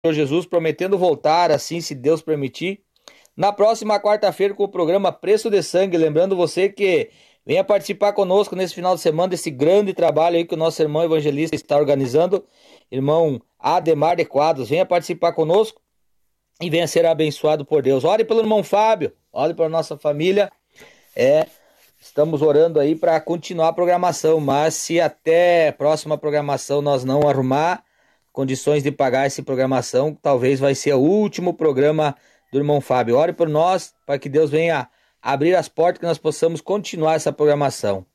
Senhor Jesus, prometendo voltar, assim, se Deus permitir, na próxima quarta-feira com o programa Preço de Sangue. Lembrando você que venha participar conosco nesse final de semana desse grande trabalho aí que o nosso irmão evangelista está organizando, irmão Ademar de Quadros. Venha participar conosco e venha ser abençoado por Deus. Ore pelo irmão Fábio, ore pela nossa família. É, estamos orando aí para continuar a programação, mas se até a próxima programação nós não arrumar condições de pagar essa programação, talvez vai ser o último programa do irmão Fábio. Ore por nós, para que Deus venha abrir as portas, que nós possamos continuar essa programação.